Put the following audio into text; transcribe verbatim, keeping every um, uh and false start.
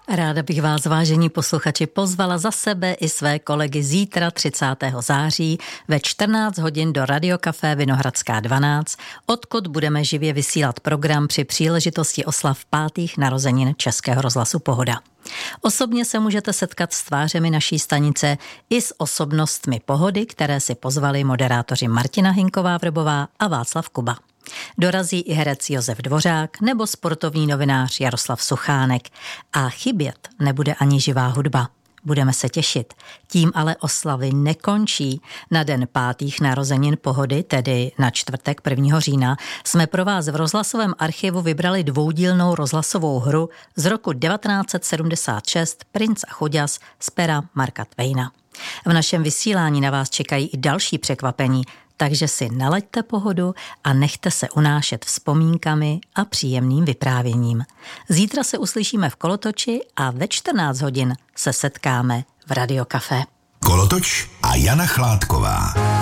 Ráda bych vás, vážení posluchači, pozvala za sebe i své kolegy zítra třicátého září ve čtrnáct hodin do Radiokafé Vinohradská dvanáct, odkud budeme živě vysílat program při příležitosti oslav pátých narozenin Českého rozhlasu Pohoda. Osobně se můžete setkat s tvářemi naší stanice i s osobnostmi Pohody, které si pozvali moderátoři Martina Hinková-Vrbová a Václav Kuba. Dorazí i herec Josef Dvořák nebo sportovní novinář Jaroslav Suchánek. A chybět nebude ani živá hudba. Budeme se těšit. Tím ale oslavy nekončí. Na den pátých narozenin Pohody, tedy na čtvrtek prvního října, jsme pro vás v rozhlasovém archivu vybrali dvoudílnou rozhlasovou hru z roku devatenáct set sedmdesát šest Princ a chuďas z pera Marka Twaina. V našem vysílání na vás čekají i další překvapení, takže si nalaďte pohodu a nechte se unášet vzpomínkami a příjemným vyprávěním. Zítra se uslyšíme v Kolotoči a ve čtrnáct hodin se setkáme v Radiokafé. Kolotoč a Jana Chládková.